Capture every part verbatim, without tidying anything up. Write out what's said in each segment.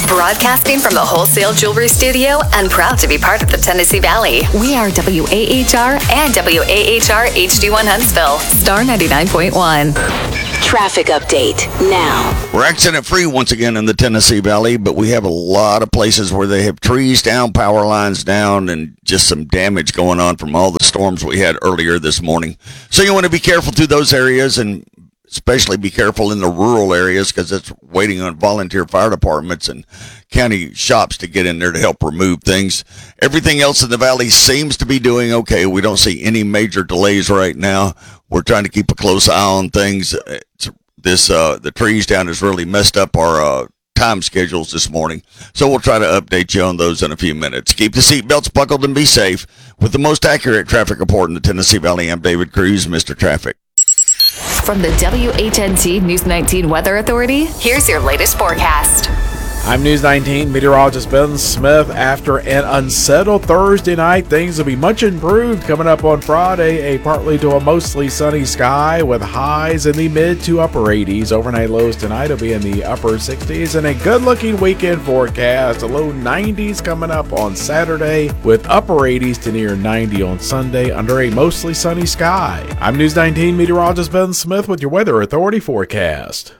Broadcasting from the Wholesale Jewelry Studio and proud to be part of the Tennessee Valley. We are W A H R and W A H R H D one Huntsville. Star ninety-nine point one. Traffic update now. We're accident free once again in the Tennessee Valley, but we have a lot of places where they have trees down, power lines down, and just some damage going on from all the storms we had earlier this morning. So you want to be careful through those areas, and especially be careful in the rural areas because it's waiting on volunteer fire departments and county shops to get in there to help remove things. Everything else in the valley seems to be doing okay. We don't see any major delays right now. We're trying to keep a close eye on things. It's, this uh, the trees down has really messed up our uh, time schedules this morning, so we'll try to update you on those in a few minutes. Keep the seatbelts buckled and be safe. With the most accurate traffic report in the Tennessee Valley, I'm David Cruz, Mister Traffic. From the W H N T News nineteen Weather Authority, here's your latest forecast. I'm News nineteen meteorologist Ben Smith. After an unsettled Thursday night, things will be much improved coming up on Friday. A partly to a mostly sunny sky with highs in the mid to upper eighties. Overnight lows tonight will be in the upper sixties, and a good-looking weekend forecast. A low nineties coming up on Saturday with upper eighties to near ninety on Sunday under a mostly sunny sky. I'm News nineteen meteorologist Ben Smith with your Weather Authority forecast.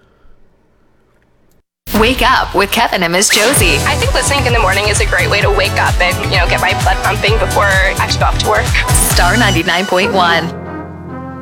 Wake up with Kevin and Miss Josie. I think listening in the morning is a great way to wake up and, you know, get my blood pumping before I actually go off to work. Star ninety-nine point one.